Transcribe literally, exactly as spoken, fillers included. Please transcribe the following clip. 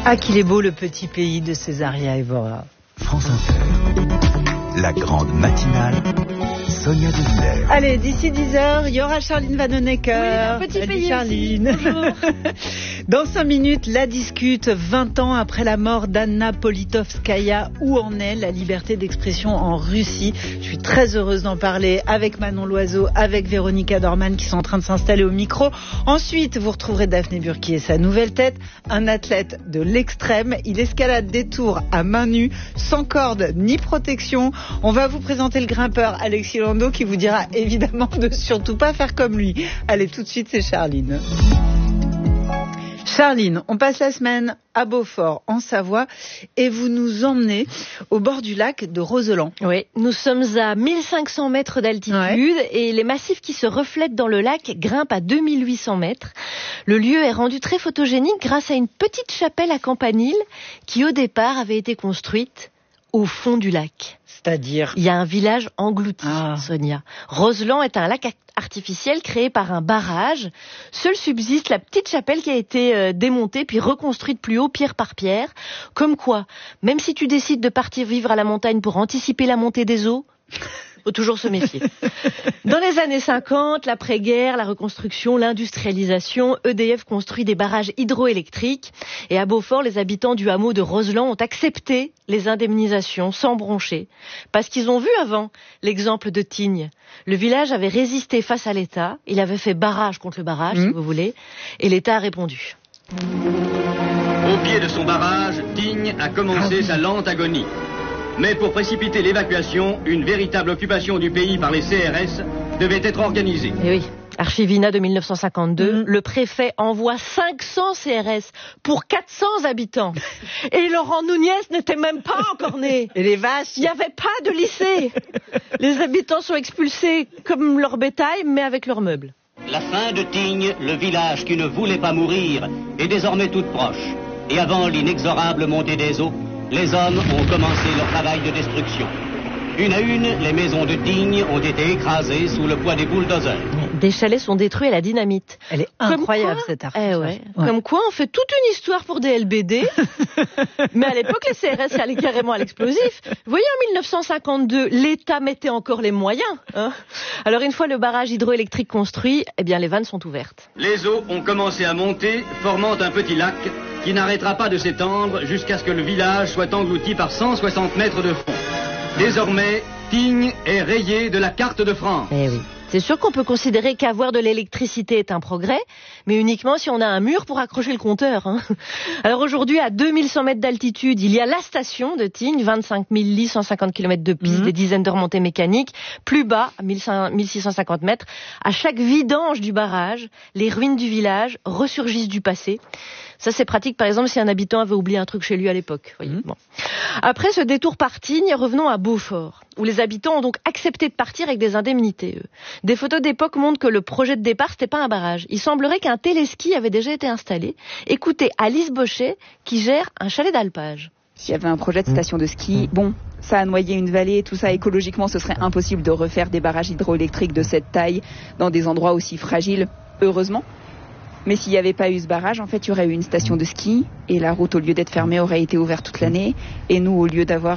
Ah, qu'il est beau le petit pays de Césaria Evora. France Inter, la grande matinale, Sonia De Villers. Allez, d'ici dix heures, il y aura Charline Vanhoenacker. Oui, un petit Salut pays Charline. aussi. Bonjour. Dans cinq minutes, la discute. vingt ans après la mort d'Anna Politkovskaya, où en est la liberté d'expression en Russie? Je suis très heureuse d'en parler avec Manon Loiseau, avec Véronica Dorman qui sont en train de s'installer au micro. Ensuite, vous retrouverez Daphné Burki et sa nouvelle tête, un athlète de l'extrême. Il escalade des tours à main nue, sans corde ni protection. On va vous présenter le grimpeur Alexis Landau qui vous dira évidemment de surtout pas faire comme lui. Allez, tout de suite, c'est Charline. Charline, on passe la semaine à Beaufort, en Savoie, et vous nous emmenez au bord du lac de Roseland. Oui, nous sommes à mille cinq cents mètres d'altitude, ouais. Et les massifs qui se reflètent dans le lac grimpent à deux mille huit cents mètres. Le lieu est rendu très photogénique grâce à une petite chapelle à campanile qui au départ avait été construite au fond du lac. C'est-à-dire ? Il y a un village englouti, ah. Sonia. Roseland est un lac artificiel créé par un barrage. Seule subsiste la petite chapelle qui a été euh, démontée puis reconstruite plus haut, pierre par pierre. Comme quoi, même si tu décides de partir vivre à la montagne pour anticiper la montée des eaux, faut toujours se méfier. Dans les années cinquante, l'après-guerre, la reconstruction, l'industrialisation, E D F construit des barrages hydroélectriques. Et à Beaufort, les habitants du hameau de Roseland ont accepté les indemnisations sans broncher. Parce qu'ils ont vu avant l'exemple de Tignes. Le village avait résisté face à l'État. Il avait fait barrage contre le barrage, mmh. si vous voulez. Et l'État a répondu. Au pied de son barrage, Tignes a commencé sa lente agonie. Mais pour précipiter l'évacuation, une véritable occupation du pays par les C R S devait être organisée. Et oui, Archivina de mille neuf cent cinquante-deux, mmh. le préfet envoie cinq cents C R S pour quatre cents habitants. Et Laurent Nunez n'était même pas encore né. Et les vaches? Il n'y avait pas de lycée. Les habitants sont expulsés comme leur bétail, mais avec leurs meubles. La fin de Tignes, le village qui ne voulait pas mourir, est désormais toute proche. Et avant l'inexorable montée des eaux, les hommes ont commencé leur travail de destruction. Une à une, les maisons de Tignes ont été écrasées sous le poids des bulldozers. Des chalets sont détruits à la dynamite. Elle est incroyable, cette archive. Eh ouais. Ouais. Comme quoi, on fait toute une histoire pour des L B D. Mais à l'époque, les C R S allaient carrément à l'explosif. Vous voyez, en mille neuf cent cinquante-deux, l'État mettait encore les moyens. Hein. Alors, une fois le barrage hydroélectrique construit, eh bien, les vannes sont ouvertes. Les eaux ont commencé à monter, formant un petit lac qui n'arrêtera pas de s'étendre jusqu'à ce que le village soit englouti par cent soixante mètres de fond. Désormais, Tignes est rayé de la carte de France. Eh oui. C'est sûr qu'on peut considérer qu'avoir de l'électricité est un progrès, mais uniquement si on a un mur pour accrocher le compteur. Hein. Alors aujourd'hui, à deux mille cent mètres d'altitude, il y a la station de Tignes, vingt-cinq mille lits, cent cinquante kilomètres de piste, mmh. des dizaines de remontées mécaniques. Plus bas, à mille six cent cinquante mètres, à chaque vidange du barrage, les ruines du village ressurgissent du passé. Ça, c'est pratique, par exemple, si un habitant avait oublié un truc chez lui à l'époque. Voyez. Mmh. Bon. Après ce détour par Tignes, revenons à Beaufort, où les habitants ont donc accepté de partir avec des indemnités, eux. Des photos d'époque montrent que le projet de départ, c'était pas un barrage. Il semblerait qu'un téléski avait déjà été installé. Écoutez Alice Bochet, qui gère un chalet d'alpage. S'il y avait un projet de station de ski, bon, ça a noyé une vallée, tout ça, écologiquement, ce serait impossible de refaire des barrages hydroélectriques de cette taille dans des endroits aussi fragiles, heureusement. Mais s'il n'y avait pas eu ce barrage, en fait, il y aurait eu une station de ski et la route, au lieu d'être fermée, aurait été ouverte toute l'année. Et nous, au lieu d'avoir